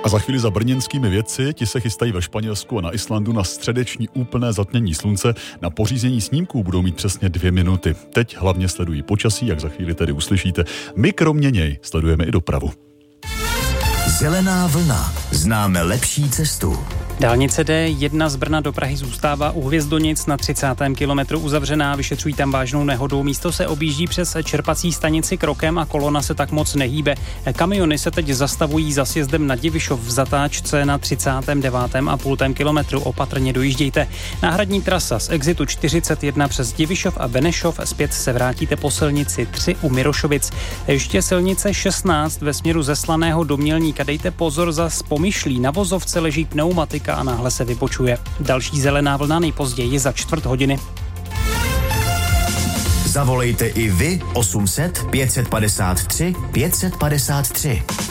A za chvíli za brněnskými vědci, ti se chystají ve Španělsku a na Islandu na středeční úplné zatmění slunce. Na pořízení snímků budou mít přesně 2 minuty. Teď hlavně sledují počasí, jak za chvíli tedy uslyšíte. My kromě něj sledujeme i dopravu. Zelená vlna. Známe lepší cestu. Dálnice D1 z Brna do Prahy zůstává u Hvězdonic na 30. kilometru uzavřená, vyšetřují tam vážnou nehodu. Místo se objíždí přes čerpací stanici krokem a kolona se tak moc nehýbe. Kamiony se teď zastavují za sjezdem na Divišov v zatáčce na 39,5 kilometru. Opatrně dojíždějte. Náhradní trasa z exitu 41 přes Divišov a Benešov, zpět se vrátíte po silnici 3 u Mirošovic. Ještě silnice 16 ve směru ze Slaného do Mělníka. Dejte pozor, za Pomyšlí. Na vozovce leží pneumatika a náhle se vybočuje. Další zelená vlna nejpozději za 4 hodiny. Zavolejte i vy 800 553 553.